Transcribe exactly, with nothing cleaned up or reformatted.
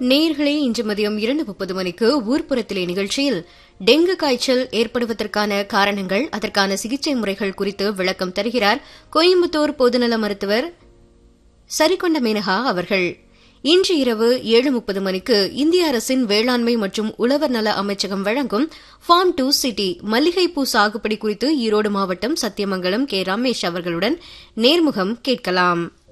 நேயர்களே, இன்று மதியம் இரண்டு முப்பது மணிக்கு ஊர்ப்புறத்திலே நிகழ்ச்சியில் டெங்கு காய்ச்சல் ஏற்படுவதற்கான காரணங்கள், அதற்கான சிகிச்சை முறைகள் குறித்து விளக்கம் தருகிறார் கோயம்புத்தூர் பொதுநல மருத்துவர் சரிகொண்ட மேனகா அவர்கள். இன்று இரவு ஏழு முப்பது மணிக்கு இந்திய அரசின் வேளாண்மை மற்றும் உழவர் நல அமைச்சகம் வழங்கும் ஃபார்ம் டு சிட்டி மல்லிகைப்பூ சாகுபடி குறித்து ஈரோடு மாவட்டம் சத்தியமங்கலம் கே ரமேஷ் அவர்களுடன் நேர்முகம் கேட்கலாம்.